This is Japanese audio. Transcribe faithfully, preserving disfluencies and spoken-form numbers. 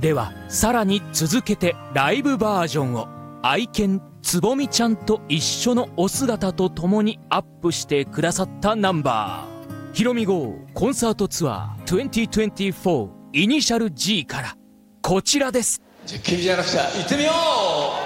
ではさらに続けてライブバージョンを愛犬つぼみちゃんと一緒のお姿とともにアップしてくださったナンバー、ひろみ号コンサートツアーにせんにじゅうよんイニシャル G からこちらです。 じゃあ君じゃなくちゃ行ってみよう。